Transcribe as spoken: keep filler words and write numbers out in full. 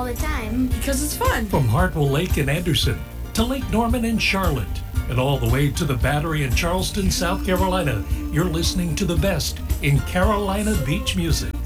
all the time. Because it's fun. From Hartwell Lake in Anderson to Lake Norman in Charlotte and all the way to the Battery in Charleston, South Carolina, you're listening to the best in Carolina beach music.